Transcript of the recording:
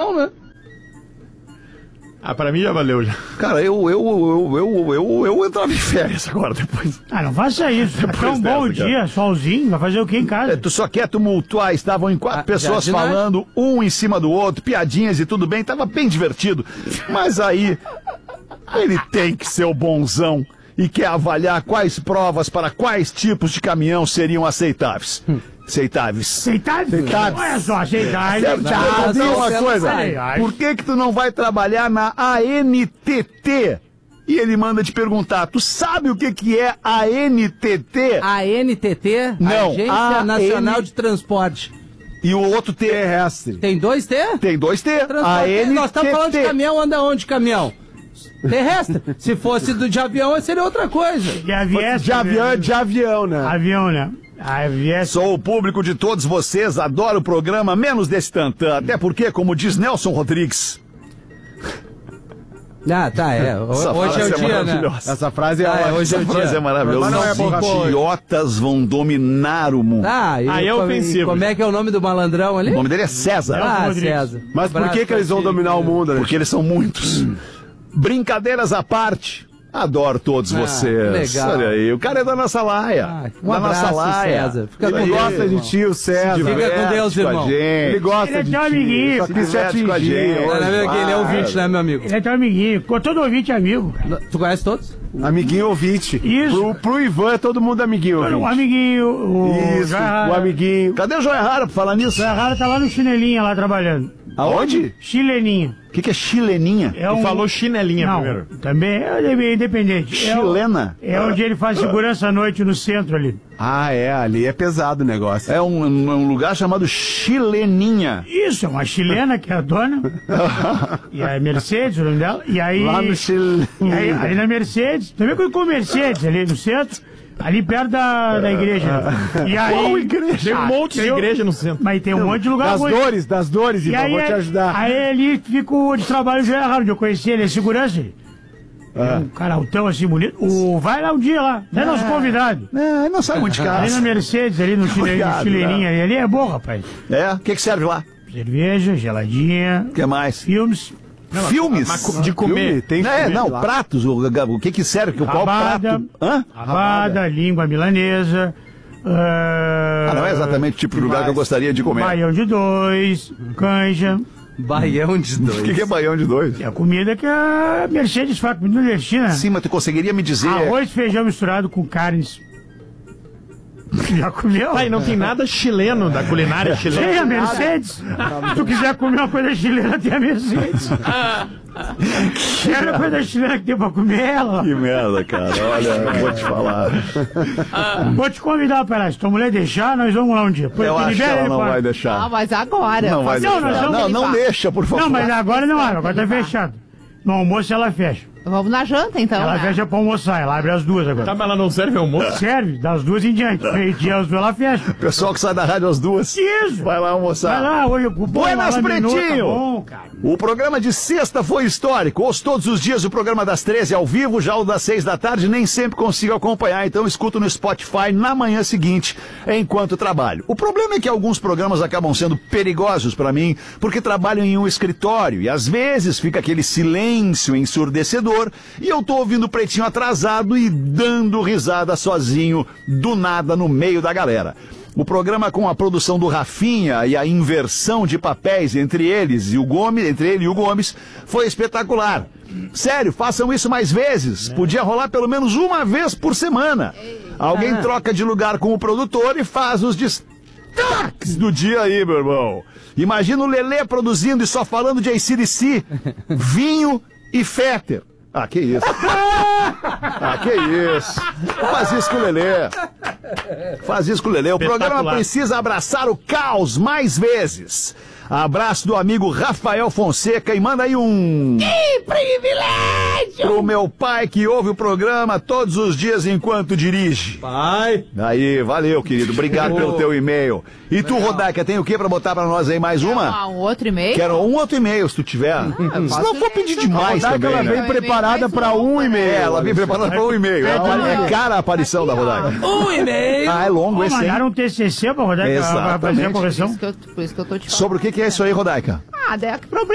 legal, né? Ah, pra mim já valeu já. Cara, eu entrava em férias agora depois. Ah, não faça isso. É um bom dia, solzinho, vai fazer o que em casa? Tu só quer tumultuar, estavam em 4 pessoas falando, um em cima do outro, piadinhas e tudo bem, tava bem divertido. Mas aí, ele tem que ser o bonzão e quer avaliar quais provas para quais tipos de caminhão seriam aceitáveis. Aceitáveis. Olha só, aceitáveis. Uma coisa, por que tu não vai trabalhar na ANTT? E ele manda te perguntar, tu sabe o que é a ANTT? A ANTT? Não, Agência Nacional de Transporte. E o outro T? Terrestre. Tem 2 T? Tem 2 T. Transporte. Nós estamos falando de caminhão, anda onde caminhão? Terrestre. Se fosse de avião, seria outra coisa. De avião, né? Avião, né? Sou o público de todos vocês, adoro o programa, menos desse tantã. Até porque, como diz Nelson Rodrigues... Ah, tá, hoje é o dia, né? Essa frase é ótima. Hoje é o dia. Essa frase é maravilhosa. Os idiotas vão dominar o mundo. Aí é ofensivo. Como é que é o nome do malandrão ali? O nome dele é César. César. Mas por que eles vão dominar o mundo, né? Porque eles são muitos. Brincadeiras à parte, adoro todos vocês. Legal. Olha aí, o cara é da nossa laia. Um abraço, César. Ele gosta de ti, o César. Fica com Deus, irmão. Ele gosta de ti. amiguinho. Só quis te atingir. Ele é ouvinte, né, meu amigo? Ele é teu amiguinho. Todo ouvinte é amigo. Tu conhece todos? Amiguinho ouvinte. Isso. Pro Ivan é todo mundo amiguinho ouvinte. O amiguinho, Isso, o amiguinho. Cadê o Joia Rara pra falar nisso? O Rara tá lá no Chinelinha, lá trabalhando. Aonde? Chileninha. O que é chileninha? Tu falou chinelinha Não, primeiro. também é independente. Chilena? É onde ele faz segurança à noite no centro ali. Ah, ali é pesado o negócio. É um lugar chamado Chileninha. Isso, é uma chilena que é a dona. E a Mercedes, o nome dela. E aí... Lá no Chile. E aí, ali na Mercedes, também com Mercedes, ali no centro, ali perto da igreja. E aí, qual igreja? Tem um monte de igreja no centro. Mas tem um monte de lugar ruim. Das dores, E Ivan, aí, vou te ajudar. Aí ali fica o de trabalho já errado, onde eu conheci ele, é segurança. É um cara altão assim, bonito. Vai lá um dia lá, é nosso convidado. Ele não sai muito de casa. Ali na Mercedes, ali no chileirinha, ali é bom, rapaz. É? O que serve lá? Cerveja, geladinha. O que mais? Filmes. Filmes? De comer. Tem filme lá. Pratos. O que serve? Qual prato? Rabada, língua milanesa. Não é exatamente o tipo de lugar que eu gostaria de comer. Baião de 2, canja. Baião de 2. O que é baião de 2? É a comida que a Mercedes faz, comida nordestina. Sim, mas tu conseguiria me dizer... Arroz, feijão misturado com carnes. Já comeu? Pai, não tem nada chileno da culinária chilena. Tem a Mercedes. Se tu quiser comer uma coisa chilena, tem a Mercedes. Quero a coisa chilena que tem pra comer ela. Que merda, cara. Olha, eu vou te falar. Vou te convidar, pera. Se tua mulher deixar, nós vamos lá um dia. Eu acho que ela não vai deixar. Ah, mas agora. Não vai deixar. Não deixa, por favor. Não, mas agora não abre. Agora tá fechado. No almoço ela fecha. Vamos na janta, então. Ela fecha pra almoçar, ela abre às 2 agora. Tá, mas ela não serve almoço? Serve, das 2 em diante. Meio-dia às 2 ela fecha. Pessoal que sai da rádio às 2. Isso! Vai lá almoçar. Vai lá, hoje. Buenas, Pretinho! Tá bom, cara. O programa de sexta foi histórico. Ouço todos os dias o programa das 13 ao vivo, já o das 6 da tarde nem sempre consigo acompanhar, então escuto no Spotify na manhã seguinte, enquanto trabalho. O problema é que alguns programas acabam sendo perigosos pra mim, porque trabalho em um escritório e às vezes fica aquele silêncio ensurdecedor e eu tô ouvindo o Pretinho atrasado e dando risada sozinho, do nada, no meio da galera. O programa com a produção do Rafinha e a inversão de papéis entre ele e o Gomes foi espetacular. Sério, façam isso mais vezes. Podia rolar pelo menos uma vez por semana. Alguém troca de lugar com o produtor e faz os destaques do dia aí, meu irmão. Imagina o Lelê produzindo e só falando de AC/DC, vinho e Fetter. Ah, que isso. Que isso. Faz isso com o Lelê. Faz isso com o Lelê. O programa precisa abraçar o caos mais vezes. Abraço do amigo Rafael Fonseca e manda aí um... Que privilégio! Pro meu pai que ouve o programa todos os dias enquanto dirige. Pai! Aí, valeu, querido. Obrigado pelo teu e-mail. E tu, Rodaica, tem o que pra botar pra nós aí? Mais uma? Um outro e-mail? Quero um outro e-mail, se tu tiver. Se não for pedir demais também, ela né? vem preparada pra um e-mail. Ela vem preparada pra um e-mail. É cara a aparição da Rodaica. Um e-mail. É longo esse, hein? Mandaram um TCC pra Rodaica fazer a correção. Por isso que eu tô te falando. Sobre o que é isso aí, Rodaica? Que problema.